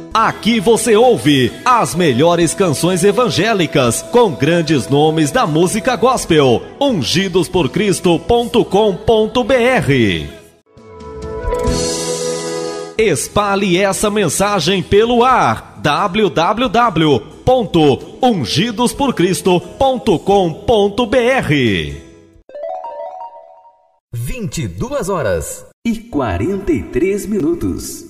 Aqui você ouve as melhores canções evangélicas com grandes nomes da música gospel. ungidosporcristo.com.br. Espalhe essa mensagem pelo ar. www.ungidosporcristo.com.br. 22 horas e 43 minutos.